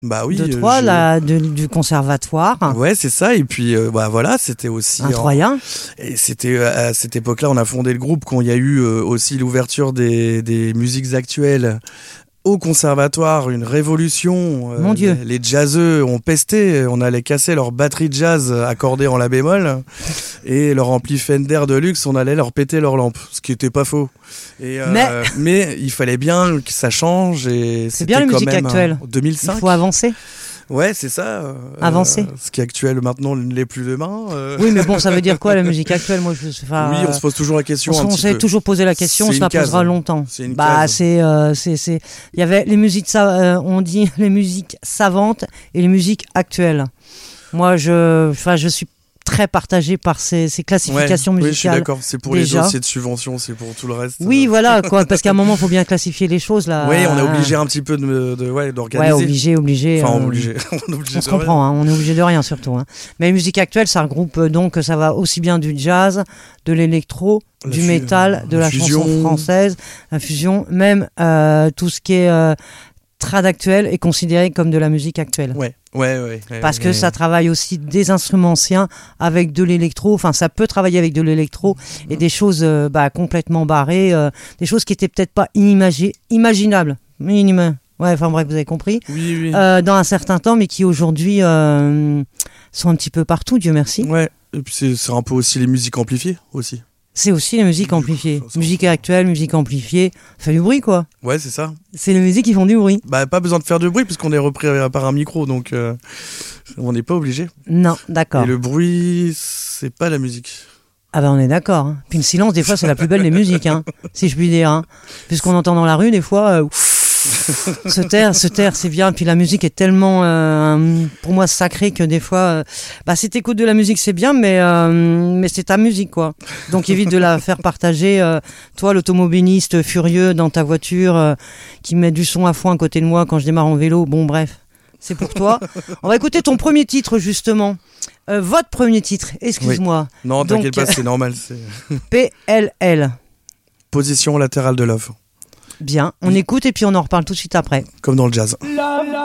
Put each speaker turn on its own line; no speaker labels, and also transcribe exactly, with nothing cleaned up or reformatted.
Bah oui.
De toi,
je...
la, de, du conservatoire.
Ouais, c'est ça. Et puis, euh, bah voilà, c'était aussi.
Un Troyen.
Et c'était à cette époque-là, on a fondé le groupe quand il y a eu euh, aussi l'ouverture des, des musiques actuelles au conservatoire, une révolution.
Mon
euh,
Dieu.
Les, les jazzeux ont pesté, on allait casser leur batterie de jazz accordée en la bémol et leur ampli Fender de luxe, on allait leur péter leur lampe, ce qui était pas faux. Et euh,
mais...
mais il fallait bien que ça change et
c'est bien la musique actuelle.
En deux mille cinq.
Il faut avancer.
Ouais, c'est ça. Euh,
Avancer.
Ce qui est actuel maintenant ne l'est plus demain. Euh...
Oui, mais bon, ça veut dire quoi la musique actuelle? Moi, je sais pas.
Oui, on se pose toujours la question.
On,
un
on s'est
peu.
toujours posé la question,
c'est
on se la posera longtemps.
C'est une
bah,
case.
c'est, euh, c'est, c'est. Il y avait les musiques, sa... euh, on dit les musiques savantes et les musiques actuelles. Moi, je, enfin, je suis très partagé par ces, ces classifications
ouais,
musicales.
Oui, je suis d'accord. C'est pour
déjà.
les dossiers de subvention, c'est pour tout le reste.
Oui, voilà, quoi, parce qu'à un moment, il faut bien classifier les choses là.
Oui, on est obligé un petit peu de, de ouais, d'organiser.
Ouais, obligé, obligé.
Enfin,
euh...
obligé. on, obligé
on se comprend, hein, on est obligé de rien surtout. Hein. Mais la musique actuelle, ça regroupe donc, ça va aussi bien du jazz, de l'électro, la du fu- métal, de la, la chanson française, la fusion, même euh, tout ce qui est euh, trad actuel est considéré comme de la musique actuelle.
Ouais. Ouais, ouais, ouais,
parce
ouais,
que
ouais.
ça travaille aussi des instruments anciens avec de l'électro, enfin ça peut travailler avec de l'électro et des choses euh, bah, complètement barrées, euh, des choses qui étaient peut-être pas inimagi- imaginables, minimum. Ouais, enfin bref, vous avez compris.
Oui, oui.
Euh, dans un certain temps, mais qui aujourd'hui euh, sont un petit peu partout, Dieu merci.
Ouais, et puis c'est, c'est un peu aussi les musiques amplifiées aussi.
C'est aussi la musique amplifiée. Musique actuelle, musique amplifiée, ça fait du bruit quoi.
Ouais, c'est ça.
C'est les musiques qui font du bruit.
Bah, pas besoin de faire de bruit puisqu'on est repris par un micro, donc euh, on n'est pas obligé.
Non, d'accord.
Et le bruit, c'est pas la musique.
Ah bah on est d'accord. Hein. Puis le silence, des fois, c'est la plus belle des musiques, hein, si je puis dire. Hein. Puisqu'on entend dans la rue, des fois... Euh, se taire, se taire, c'est bien. Puis la musique est tellement, euh, pour moi, sacrée que des fois, euh, bah, si t'écoutes de la musique, c'est bien, mais euh, mais c'est ta musique, quoi. Donc évite de la faire partager. Euh, toi, l'automobiliste furieux dans ta voiture, euh, qui met du son à fond à côté de moi quand je démarre en vélo. Bon, bref, c'est pour toi. On va écouter ton premier titre, justement. Euh, votre premier titre, excuse-moi.
Oui. Non, t'inquiète
Donc,
pas, c'est normal. C'est...
P L L.
Position latérale de love.
Bien, on écoute et puis on en reparle tout de suite après.
Comme dans le jazz.